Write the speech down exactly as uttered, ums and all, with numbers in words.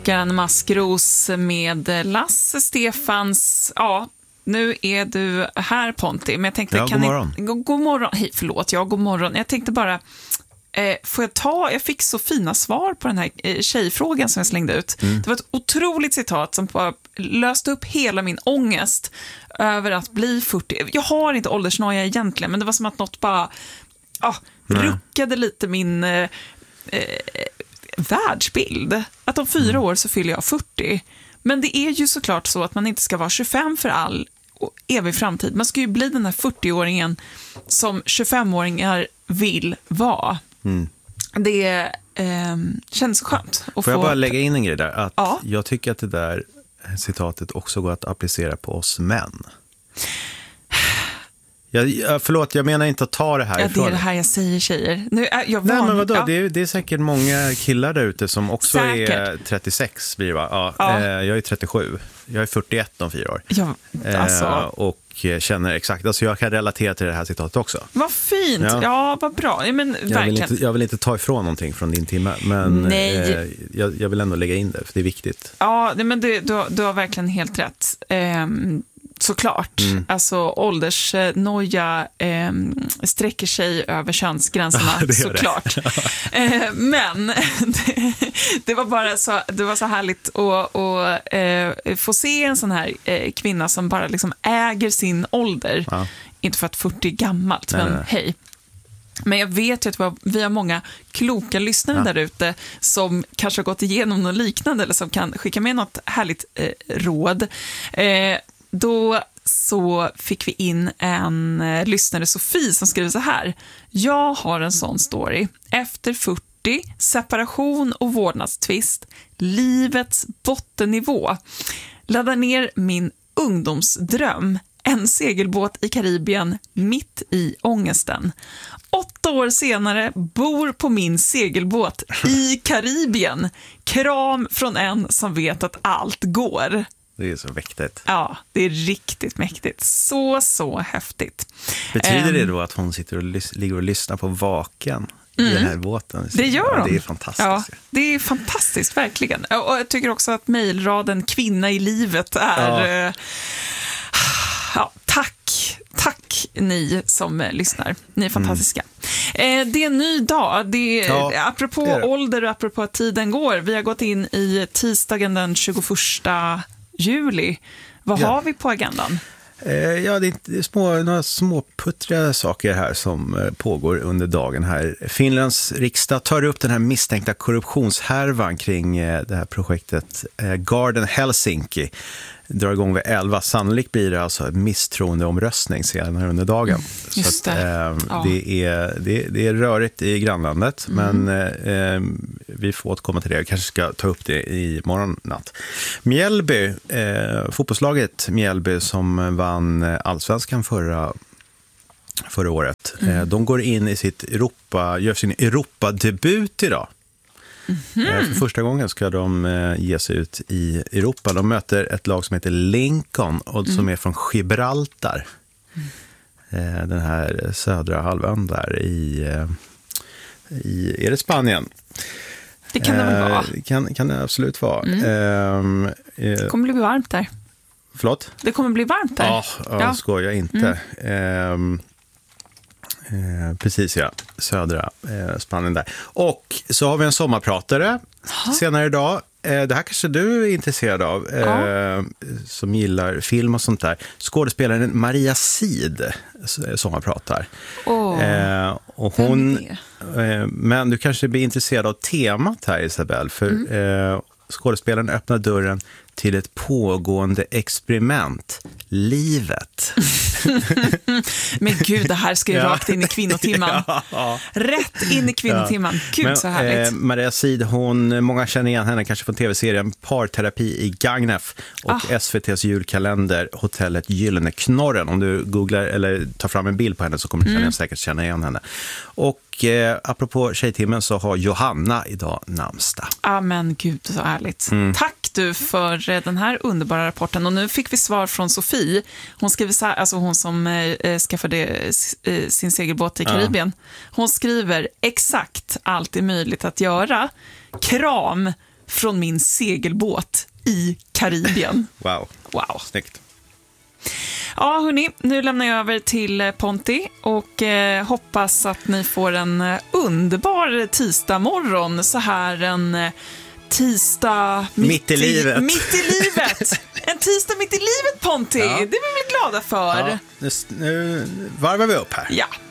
En maskros med Lasse Stefans. Ja, nu är du här, Ponti. Men jag tänkte, ja, kan god morgon. Ni, god, god morgon. Hej, förlåt. Ja, god morgon. Jag tänkte bara, eh, får jag ta, jag fick så fina svar på den här eh, tjejfrågan som jag slängde ut. Mm. Det var ett otroligt citat som bara löste upp hela min ångest över att bli fyrtio. Jag har inte åldersnoja egentligen, men det var som att något bara ah, ruckade lite min eh, eh, världsbild. Att om fyra år så fyller jag fyrtio. Men det är ju såklart så att man inte ska vara tjugofem för all och evig framtid. Man ska ju bli den här fyrtio-åringen som tjugofemåringar vill vara. Mm. Det eh, känns så skönt. Att Får få... jag bara lägga in en grej där? Att ja. Jag tycker att det där citatet också går att applicera på oss män. Jag, förlåt, jag menar inte att ta det här ja, ifrån. det är det här jag säger, tjejer. Nu är jag Nej, van... men vadå? Ja. Det, är, det är säkert många killar där ute som också Säkert. är trettiosex blir det, va? Ja, ja. eh, jag är trettiosju. Jag är fyrtioett om fyra år. Ja, alltså. eh, och känner exakt. Alltså jag kan relatera till det här citatet också. Vad fint. Ja, ja vad bra. Ja, men, jag, vill inte, jag vill inte ta ifrån någonting från din timme. Men eh, jag, jag vill ändå lägga in det, för det är viktigt. Ja, men du, du, du har verkligen helt rätt. Ehm, såklart. Mm. Alltså åldersnoja eh, sträcker sig över könsgränserna, ja, såklart. eh, men det, det var bara så, det var så härligt att, att eh, få se en sån här eh, kvinna som bara liksom äger sin ålder. Ja. Inte för att fyrtio är gammalt, nej, men nej. Hej. Men jag vet ju att vi har många kloka lyssnare ja. Där ute som kanske har gått igenom något liknande eller som kan skicka med något härligt eh, råd. Eh, Då så fick vi in en eh, lyssnare, Sofie, som skriver så här. Jag har en sån story. Efter fyrtio, separation och vårdnadstvist, livets bottennivå. Laddar ner min ungdomsdröm. En segelbåt i Karibien mitt i ångesten. Åtta år senare bor på min segelbåt i Karibien. Kram från en som vet att allt går. Det är så mäktigt. Ja, det är riktigt mäktigt. Så, så häftigt. Betyder um, det då att hon sitter och lys- ligger och lyssnar på Vaken mm, i den här båten? Det gör hon. Det är fantastiskt. Ja, det är fantastiskt, verkligen. Och jag tycker också att mejlraden kvinna i livet är... Ja. Uh, ja, tack. Tack ni som uh, lyssnar. Ni är fantastiska. Mm. Eh, det är en ny dag. Det är, ja, apropå det är det. Ålder och apropå att tiden går. Vi har gått in i tisdagen den tjugoförsta juli. Vad ja. Har vi på agendan? Eh, ja, det är små, några små puttriga saker här som eh, pågår under dagen här. Finlands riksdag tar upp den här misstänkta korruptionshärvan kring eh, det här projektet eh, Garden Helsinki. Drar igång vid elva. Sannolikt blir det alltså en misstroendeomröstning senare under dagen. Just så att, eh, det. Ja. det, är, det, det är rörigt i grannlandet, mm. men eh, vi får återkomma till det. Jag kanske ska ta upp det i morgonnatt. Mjällby, eh, fotbollslaget Mjällby som vann allsvenskan förra förra året. Mm. Eh, de går in i sitt Europa, gör sin Europa-debut idag. Mm-hmm. För första gången ska de eh, ge sig ut i Europa. De möter ett lag som heter Lincoln och som mm. är från Gibraltar. Mm. Eh, den här södra halvön där i, eh, i är det Spanien? Det kan det väl vara. Eh, kan, kan det absolut vara. Mm. Eh, det kommer bli varmt där. Förlåt? Det kommer bli varmt där. Ja, ja. Jag skojar inte. Mm. Eh, Eh, precis, ja. Södra eh, Spanien där. Och så har vi en sommarpratare ha. senare idag. Eh, det här kanske du är intresserad av, eh, ja. som gillar film och sånt där. Skådespelaren Maria Sid sommarpratar. Oh, eh, och hon, eh, men du kanske blir intresserad av temat här, Isabel. För mm. eh, skådespelaren öppnar dörren till ett pågående experiment. Livet. Men gud, det här ska ju ja. rakt in i kvinnotimman. Ja. Rätt in i kvinnotimman. Gud, men, så härligt. Eh, Maria Sid, hon, många känner igen henne kanske från tv-serien Parterapi i Gagnef och ah. S V T:s julkalender Hotellet Gyllene Knorren. Om du googlar eller tar fram en bild på henne så kommer du mm. säkert känna igen henne. Och eh, apropå tjejtimmen så har Johanna idag namnsdag. Ja, men gud, så härligt. Mm. Tack du för den här underbara rapporten. Och nu fick vi svar från Sofie. Hon skriver så här, alltså hon som eh, skaffade eh, sin segelbåt i Karibien. Ja. Hon skriver exakt allt är möjligt att göra. Kram från min segelbåt i Karibien. Wow. Wow. Snyggt. Ja, hörni, nu lämnar jag över till Ponti och eh, hoppas att ni får en eh, underbar tisdag morgon, så här en eh, tisdag mitt, mitt i livet. Mitt i livet. En tisdag mitt i livet, Ponti. Ja. Det är vi väl glada för. Ja, nu, nu varvar vi upp här. Ja.